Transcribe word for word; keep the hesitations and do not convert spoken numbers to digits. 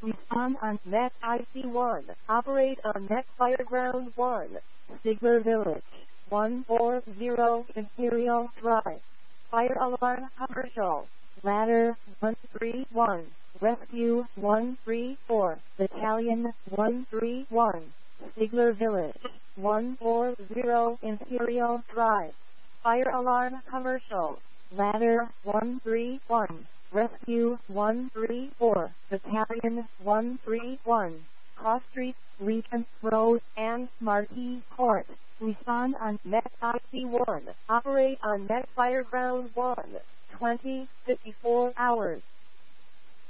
Respond on Net I C one. Operate on Net Fireground one. Stigler Village. one forty Imperial Drive. Fire alarm commercial. Ladder one three one. Rescue one three four. Battalion one three one. Stigler Village. one forty Imperial Drive. Fire alarm commercial. Ladder one three one. Rescue one three four. Battalion one three one. Cross Street, Regent Road, and Marquis Court. Respond on Net I C one. Operate on Net Fireground one. twenty, fifty-four hours.